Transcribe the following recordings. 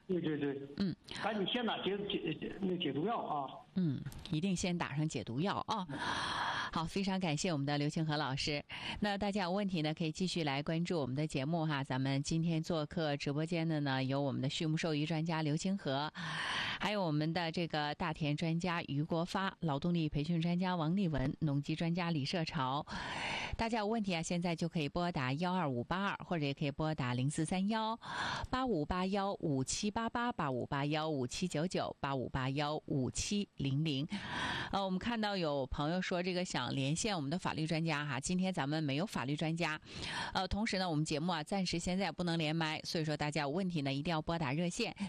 对对对，赶紧先打解毒药啊。 一定先打上解毒药啊。好，非常感谢我们的刘清和老师。那大家有问题呢，可以继续来关注我们的节目哈。咱们今天做客直播间的呢，有我们的畜牧兽医专家刘清和，还有我们的这个大田专家于国发，劳动力培训专家王丽文，农机专家李社潮。大家有问题啊，现在就可以拨打12582，或者也可以拨打0431858157888581579985815700。我们看到有朋友说这个想连线我们的法律专家哈，今天咱们没有法律专家，同时呢，我们节目暂时现在不能连麦，所以说大家有问题呢，一定要拨打热线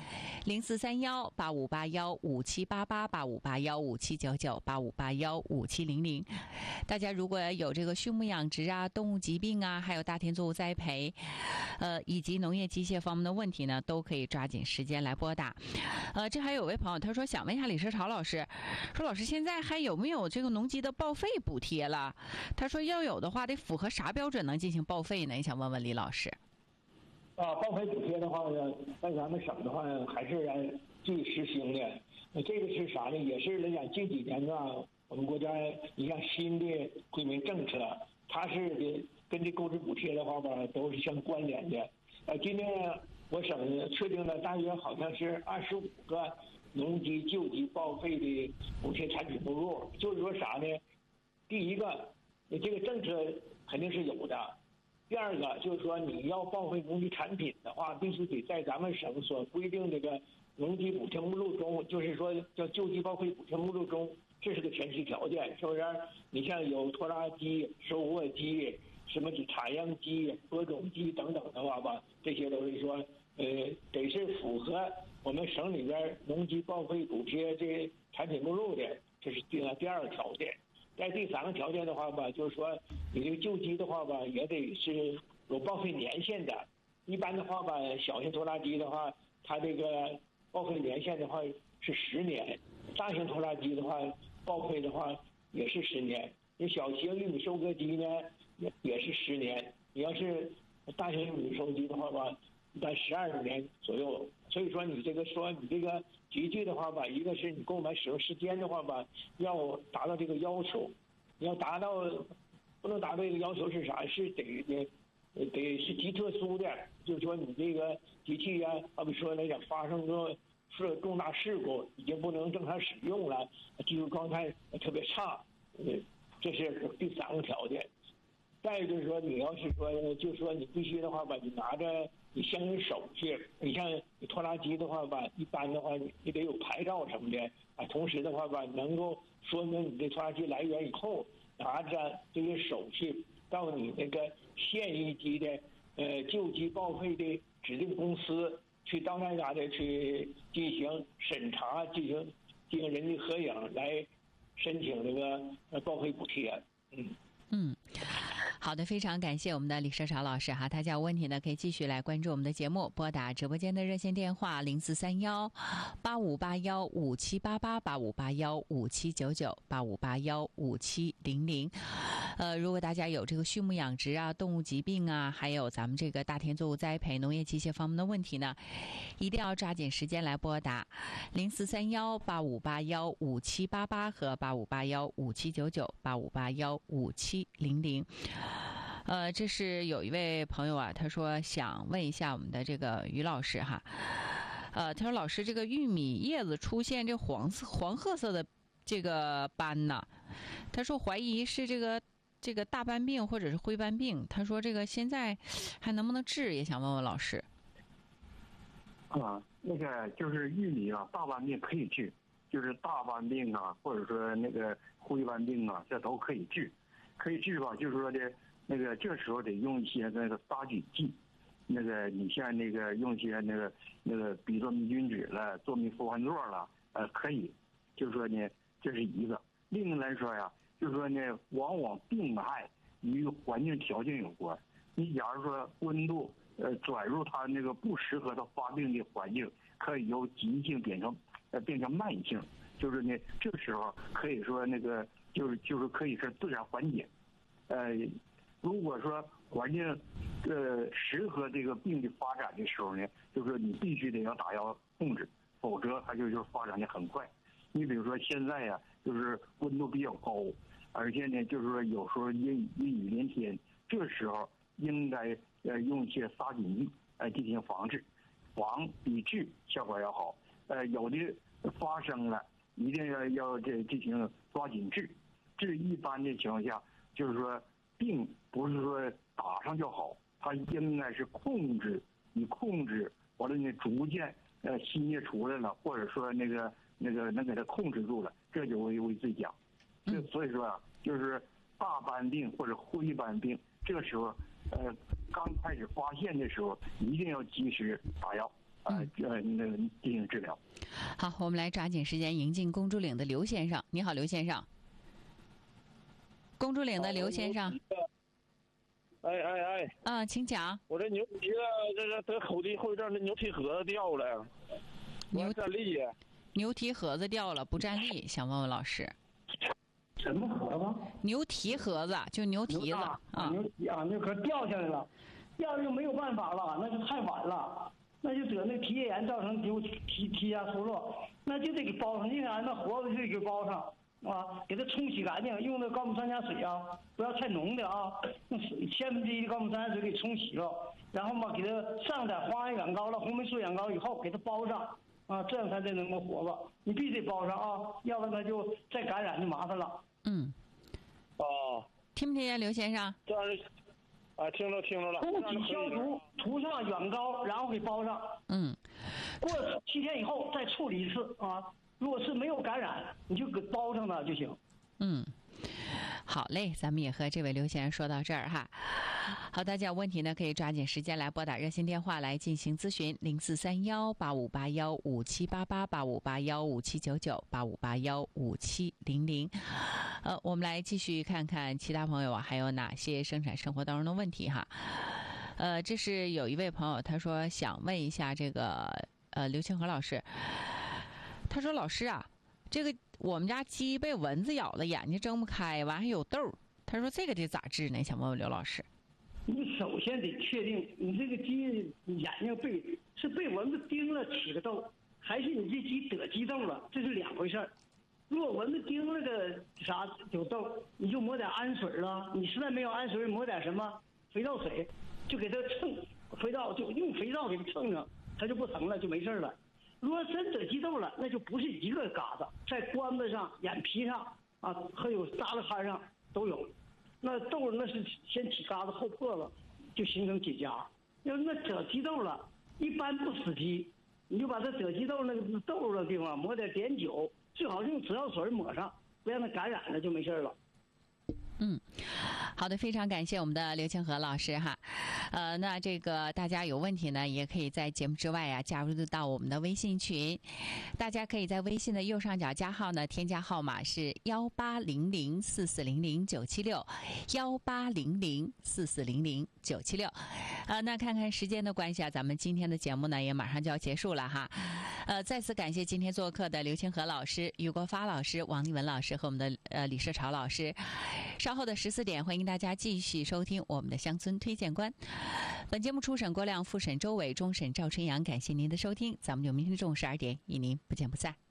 0431858157888581579985815700。大家如果有这个畜牧养殖啊、动物疾病啊，还有大田作物栽培，以及农业机械方面的问题呢，都可以抓紧时间来拨打。这还有位朋友他说想问一下李社潮老师，说老师现在还有没有这个农机的报废补贴了？他说要有的话得符合啥标准能进行报废呢？也想问问李老师。 报废补贴的话呢，在咱们省的话还是继续实行的。这个是啥呢？也是来讲近几年呢，我们国家一项新的惠民政策，它是跟这购置补贴的话吧，都是相关联的。今天我省确定了大约好像是25个农机救急报废的补贴产品目录。就是说啥呢？第一个，这个政策肯定是有的。第二个就是说，你要报废农机产品的话，必须得在咱们省所规定这个农机补贴目录中，就是说叫救济报废补贴目录中，这是个前提条件，是不是？你像有拖拉机、收获机、什么插秧机、播种机等等的话吧，这些都是说，得是符合我们省里边农机报废补贴这产品目录的，这是第二个条件。在第三个条件的话吧，就是说你这个救机的话吧，也得是有报废年限的。一般的话吧，小型拖拉机的话，它这个报废年限的话是10年，大型拖拉机的话报废的话也是10年。你小型玉米收割机呢也是10年，你要是大型玉米收割机的话吧，一般12年左右。所以说你这个机具的话吧，一个是你购买使用时间的话吧，要达到这个要求，你要达到不能达到这个要求是啥？是得是极特殊的，就是说你这个机器呀，好比说来讲发生个重大事故，已经不能正常使用了，技术状态特别差，这是第三个条件。再一个就是说，你要是说，就是说你必须的话吧，你拿着你相应手续，你像你拖拉机的话吧，一般的话你得有牌照什么的啊。同时的话吧，能够说明你这拖拉机来源以后，拿着这个手续到你那个现役机的救急报废的指定公司去，到那嘎的去进行审查，进行人力合影来申请这个报废补贴。 好的，非常感谢我们的李社潮老师哈，大家有问题呢可以继续来关注我们的节目，拨打直播间的热线电话0431858157888581579985815700。如果大家有这个畜牧养殖啊、动物疾病啊，还有咱们这个大田作物栽培、农业机械方面的问题呢，一定要抓紧时间来拨打043185815788和8581579985815700。这是有一位朋友啊，他说想问一下我们的这个于老师哈，他说老师，这个玉米叶子出现这黄褐色的这个斑呢，他说怀疑是这个大斑病或者是灰斑病，他说这个现在还能不能治，也想问问老师。 那个就是玉米啊，大斑病可以治，就是大斑病啊，或者说那个灰斑病啊，这都可以治。可以治吧，就是说的那个这时候得用一些那个杀菌剂，那个你像那个用一些那个比作霉菌酯了、做霉呋环唑了，可以，就是说呢，这是一个。另一个来说呀，就是说呢，往往病害与环境条件有关。你假如说温度转入它那个不适合它发病的环境，可以由急性变成慢性，就是呢，这个时候可以说那个就是可以是自然缓解。如果说关键适合这个病的发展的时候呢，就是说你必须得要打药控制，否则它就是发展的很快。你比如说现在呀，就是温度比较高，而且呢，就是说有时候阴雨连天，这时候应该用一些杀菌剂进行防治，防比治效果要好。有的发生了，一定要进行抓紧治。治一般的情况下，就是说病不是说打上就好，它应该是控制，你控制完了呢，逐渐新液出来了，或者说那能给它控制住了，这就为最佳。所以说啊，就是大斑病或者灰斑病，这个时候刚开始发现的时候，一定要及时打药进行治疗。 好，我们来抓紧时间迎进公主岭的刘先生。你好，刘先生。公主岭的刘先生。 哎。 请讲。 我这牛蹄子，这个得口蹄后症，这牛蹄盒子掉了，不站立。 牛蹄盒子掉了，不站立，想问问老师。 什么盒子？ 牛蹄盒子，就牛蹄子牛蹄啊，那可掉下来了，掉就没有办法了，那就太晚了，那就得那蹄叶炎造成蹄下脱落，那就得给包上，硬然那活就得给包上啊，给它冲洗干净，用那高锰酸钾水啊，不要太浓的啊，用1/1000的高锰酸钾水给冲洗了，然后嘛给它上点花胺软膏了、红霉素软膏以后给它包上啊，这样才能够活吧。你必须得包上啊，要不然它就再感染就麻烦了。 听不听见刘先生？ 这样是听着了。 供体消毒，涂上软膏，然后给包上。过7天以后再处理一次啊。如果是没有感染，你就给包上了就行。 好嘞，咱们也和这位刘先生说到这儿哈。好，大家有问题呢，可以抓紧时间来拨打热线电话来进行咨询，0431-8581-5788，8581-5799，8581-5700。我们来继续看看其他朋友还有哪些生产生活当中的问题哈。这是有一位朋友他说想问一下这个刘清和老师，他说老师啊，这个我们家鸡被蚊子咬了，眼睛睁不开，完还有痘。他说这个得咋治呢？想问问刘老师。 你首先得确定你这个鸡眼睛被蚊子叮了起个痘，还是你这鸡得鸡痘了，这是两回事儿。如果蚊子叮了个啥有痘，你就抹点氨水了。你实在没有氨水，抹点什么肥皂水，就给它蹭肥皂，就用肥皂给它蹭上，它就不疼了，就没事了。如果真得鸡痘了，那就不是一个疙瘩，在冠子上、眼皮上啊，还有耷拉龛上都有。那痘那是先起疙瘩后破了，就形成结痂。要是那得鸡痘了，一般不死鸡，你就把它得鸡痘那个痘的地方抹点碘酒，最好是用紫药水抹上，不让它感染了就没事了。 好的，非常感谢我们的刘清和老师哈。那这个大家有问题呢，也可以在节目之外啊加入到我们的微信群。大家可以在微信的右上角加号呢，添加号码是18004400-976，18004400-976。那看看时间的关系啊，咱们今天的节目呢也马上就要结束了哈。再次感谢今天做客的刘清和老师、于国发老师、王丽文老师和我们的李社潮老师。稍后的14点，欢迎大家继续收听我们的乡村推荐官。本节目初审郭亮，复审周伟，终审赵春阳。感谢您的收听，咱们就明天中午12点与您不见不散。